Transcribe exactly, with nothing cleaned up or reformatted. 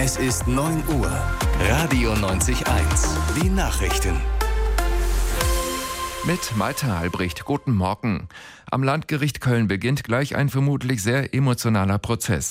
Es ist neun Uhr. Radio neunzig eins. Die Nachrichten. Mit Malte Albrecht. Guten Morgen. Am Landgericht Köln beginnt gleich ein vermutlich sehr emotionaler Prozess.